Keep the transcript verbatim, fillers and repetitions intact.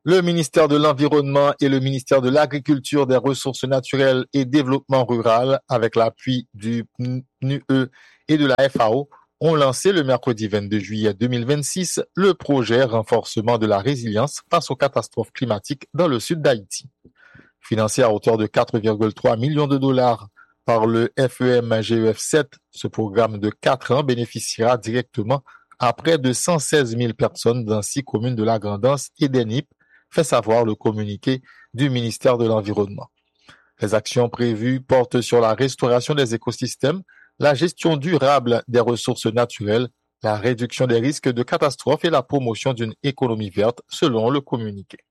Le ministère de l'Environnement et le ministère de l'Agriculture, des Ressources naturelles et Développement rural, avec l'appui du P N U E et de la F A O, ont lancé le mercredi vingt-deux juillet deux mille vingt-six le projet Renforcement de la résilience face aux catastrophes climatiques dans le sud d'Haïti. Financé à hauteur de quatre virgule trois millions de dollars par le F E M G E F sept, ce programme de quatre ans bénéficiera directement à près de cent seize mille personnes dans six communes de la Grand'Anse et d'Enip, fait savoir le communiqué du ministère de l'Environnement. Les actions prévues portent sur la restauration des écosystèmes, la gestion durable des ressources naturelles, la réduction des risques de catastrophes et la promotion d'une économie verte, selon le communiqué.